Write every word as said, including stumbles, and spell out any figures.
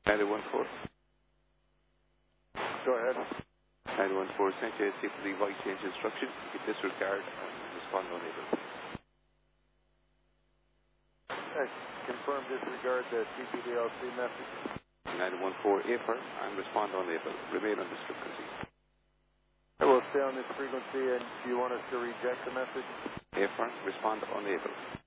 nine one four. Go ahead. nine one four, sent you a simply voice change instruction. You can disregard and respond unable. I confirm disregard the T P D L C message. nine one four, affirm and respond unable. Remain on this frequency. I will stay on this frequency, and do you want us to reject the message? Affirm, respond unable.